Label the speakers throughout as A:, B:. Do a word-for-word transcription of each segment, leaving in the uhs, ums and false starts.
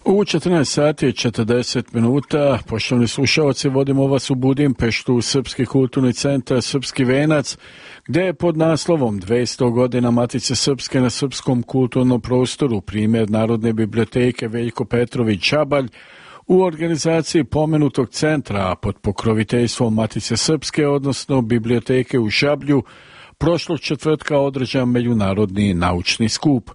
A: U četrnaest sati i četrdeset minuta, poštovani slušalci, vodimo vas u Budimpeštu u Srpski kulturni centar Srpski venac, gdje je pod naslovom dvesta godina Matice Srpske na srpskom kulturnom prostoru primjer Narodne biblioteke Veljko Petrović Žabalj u organizaciji pomenutog centra pod pokroviteljstvom Matice Srpske, odnosno biblioteke u Žablju, prošlog četvrtka održan međunarodni naučni skup.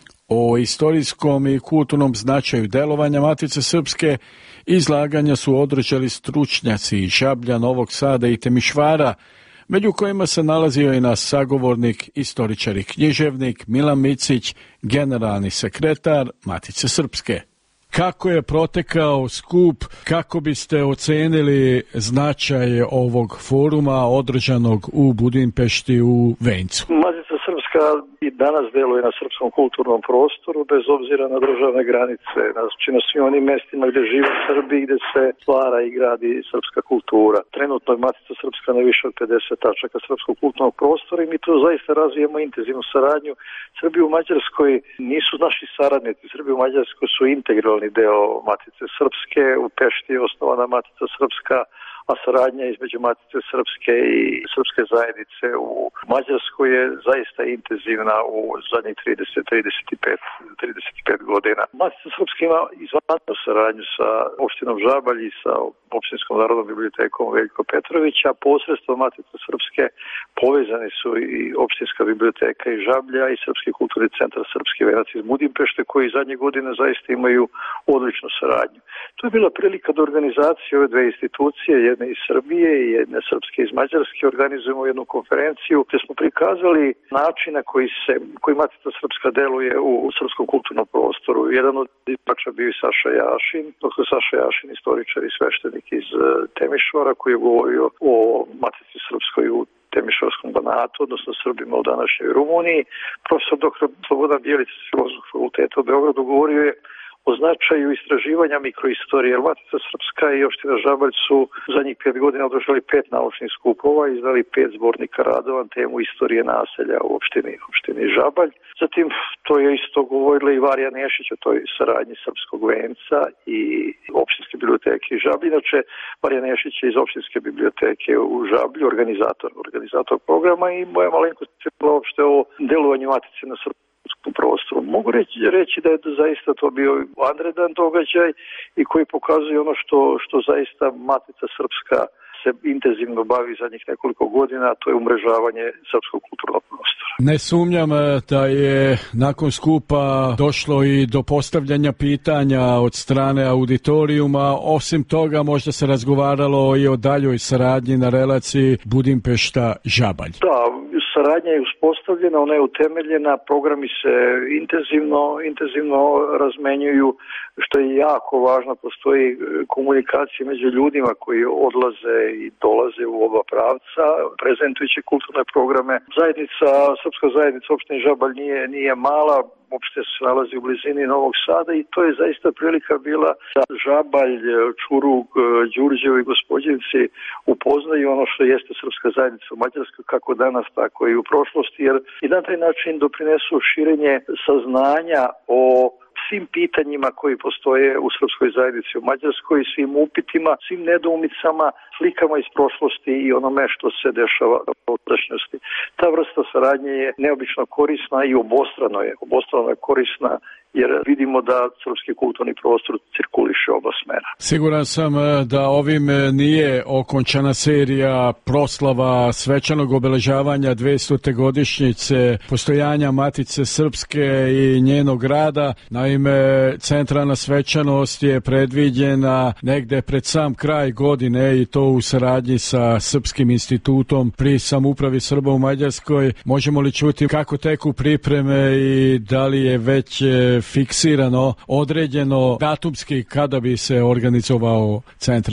A: O istorijskom i kulturnom značaju delovanja Matice Srpske izlaganja su održali stručnjaci iz Žablja, Novog Sada i Temišvara, među kojima se nalazio i naš sagovornik, istoričar i književnik Milan Micić, generalni sekretar Matice Srpske. Kako je protekao skup, kako biste ocenili značaj ovog foruma održanog u Budimpešti u Vencu?
B: Matica Srpska i danas deluje na srpskom kulturnom prostoru bez obzira na državne granice, znači na svim onim mestima gdje žive Srbi, gdje se stvara i gradi srpska kultura. Trenutno je Matica Srpska na više od pedeset tačaka srpskog kulturnog prostora i mi tu zaista razvijemo intenzivnu saradnju. Srbi u Mađarskoj nisu naši saradnici, Srbi u Mađarskoj su integralni deo Matice Srpske, u Pešti je osnovana Matica Srpska, a saradnja između Matice Srpske i srpske zajednice u Mađarskoj je zaista intenzivna u zadnjih trideset do trideset pet godina. Matica Srpska ima izvanrednu saradnju sa opštinom Žabalj i sa Opštinskom narodnom bibliotekom Veljko Petrovića, a posredstvom Matice Srpske povezani su i Opštinska biblioteka iz Žablja i Srpski kulturni centar Srpski venac iz Budimpešte, koji zadnje godine zaista imaju odličnu saradnju. To je bila prilika da organizacije ove dve institucije, jedne iz Srbije i jedne srpske iz Mađarske, organizujemo jednu konferenciju gdje smo prikazali način na koji se, koji Matica Srpska deluje u, u srpskom kulturnom prostoru. Jedan od izvača bio i Saša Jašin, doktor Saša Jašin, istoričar i sveštenik iz uh, Temišvara, koji je govorio o Matici Srpskoj u Temišvarskom banatu, odnosno Srbima u današnjoj Rumuniji. Profesor doktor Slobodan Bjelić s Filozofskog fakulteta u Beogradu govorio je o značaju istraživanja mikroistorije. Matica Srpska i opština Žabalj su zadnjih pet godina održali pet naučnih skupova, izdali pet zbornika radova na temu istorije naselja u opštini, opštini Žabalj. Zatim to je isto govorila i Varija Nešić o toj saradnji Srpskog venca i opštinske biblioteke i Žablj. Inače, Varija Nešić je iz opštinske biblioteke u Žablju, organizator, organizator programa, i moja malenkost je bila uopšte o delovanju Matice na Srpskom prostoru. Mogu reći, reći da je zaista to bio vanredan događaj i koji pokazuje ono što, što zaista Matica Srpska se intenzivno bavi zadnjih nekoliko godina, a to je umrežavanje srpskog kulturnog prostora.
A: Ne sumnjam da je nakon skupa došlo i do postavljanja pitanja od strane auditorijuma. Osim toga, možda se razgovaralo i o daljoj saradnji na relaciji Budimpešta-Žabalj.
B: Da, saradnja je uspostavljena, ona je utemeljena, programi se intenzivno, intenzivno razmenjuju, što je jako važno. Postoji komunikacija među ljudima koji odlaze i dolaze u oba pravca, prezentujući kulturne programe. Zajednica, srpska zajednica opštine Žabalj nije, nije mala, uopšte se nalazi u blizini Novog Sada i to je zaista prilika bila da Žabalj, Čurug, Đurđevo i Gospođevci upoznaju ono što jeste srpska zajednica u Mađarskoj, kako danas, tako i u prošlosti, jer i na taj način doprinesu širenje saznanja o svim pitanjima koji postoje u srpskoj zajednici u Mađarskoj, svim upitima, svim nedoumicama, slikama iz prošlosti i onome što se dešava u sadašnjosti. Ta vrsta saradnje je neobično korisna i obostrano je, obostrano je korisna, jer vidimo da srpski kulturni prostor cirkuliše oba smera.
A: Siguran sam da ovim nije okončana serija proslava svečanog obeležavanja dvestute godišnjice postojanja Matice Srpske i njenog rada. Naime, centralna svečanost je predviđena negde pred sam kraj godine i to u saradnji sa Srpskim institutom pri samoupravi Srba u Mađarskoj. Možemo li čuti kako teku pripreme i da li je već fiksirano, određeno datumski kada bi se organizovao centralni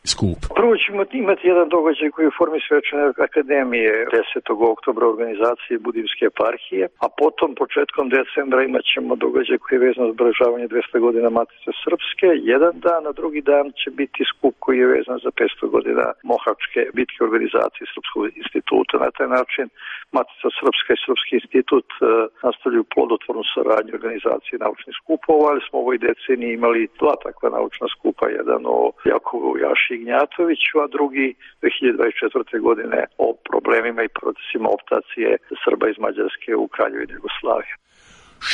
A: skup?
B: Prvo ćemo imati jedan događaj koji je u formi svečane akademije desetog oktobra organizacije Budimske eparhije, a potom početkom decembra imat ćemo događaj koji je vezan za obeležavanje dvesta godina Matice Srpske. Jedan dan, a drugi dan će biti skup koji je vezan za petsto godina Mohačke bitke organizacije Srpskog instituta. Na taj način Matica Srpska i Srpski institut e, nastavljaju plodotvornu saradnju organizacije naučnih skupova, ali smo u ovoj deceniji imali dva takva naučna skupa, jedan o Jakovu Jaši Ignjatoviću, a drugi dve hiljade dvadeset četvrte. godine o problemima i procesima optacije Srba iz Mađarske u Kraljevini Jugoslavije.